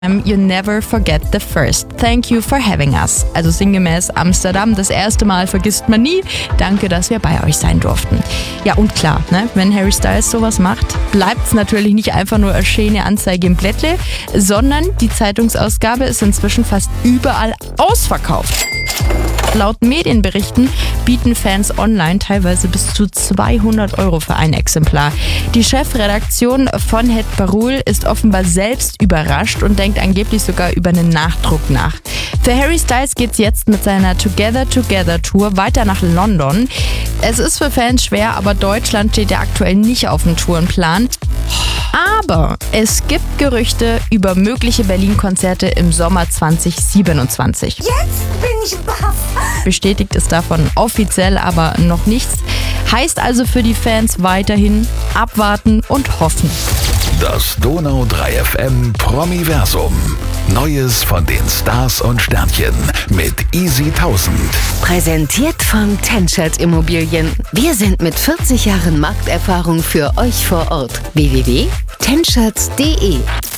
You never forget the first. Thank you for having us. Also sinngemäß Amsterdam, das erste Mal vergisst man nie. Danke, dass wir bei euch sein durften. Ja, und klar, ne, wenn Harry Styles sowas macht, bleibt es natürlich nicht einfach nur eine schöne Anzeige im Blättle, sondern die Zeitungsausgabe ist inzwischen fast überall ausverkauft. Laut Medienberichten bieten Fans online teilweise bis zu 200 € für ein Exemplar. Die Chefredaktion von Het Parool ist offenbar selbst überrascht und denkt angeblich sogar über einen Nachdruck nach. Für Harry Styles geht's jetzt mit seiner Together Together Tour weiter nach London. Es ist für Fans schwer, aber Deutschland steht ja aktuell nicht auf dem Tourenplan. Aber es gibt Gerüchte über mögliche Berlin-Konzerte im Sommer 2027. Jetzt bin ich baff. Bestätigt ist davon offiziell aber noch nichts. Heißt also für die Fans weiterhin abwarten und hoffen. Das Donau 3 FM Promiversum. Neues von den Stars und Sternchen mit Easy 1000. Präsentiert von Tenschert Immobilien. Wir sind mit 40 Jahren Markterfahrung für euch vor Ort. www.tenschert.de